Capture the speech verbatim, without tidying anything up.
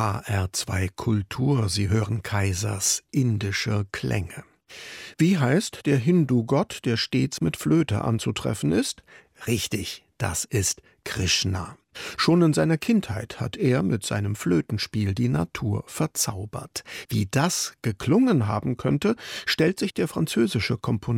H R zwei Kultur, Sie hören Kaisers indische Klänge. Wie heißt der Hindu-Gott, der stets mit Flöte anzutreffen ist? Richtig, das ist Krishna. Schon in seiner Kindheit hat er mit seinem Flötenspiel die Natur verzaubert. Wie das geklungen haben könnte, stellt sich der französische Komponist